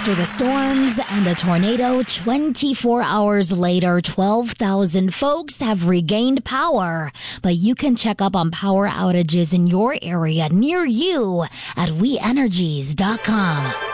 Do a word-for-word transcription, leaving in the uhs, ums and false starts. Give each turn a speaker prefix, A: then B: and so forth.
A: After the storms and the tornado, twenty-four hours later, twelve thousand folks have regained power. But you can check up on power outages in your area near you at we energies dot com.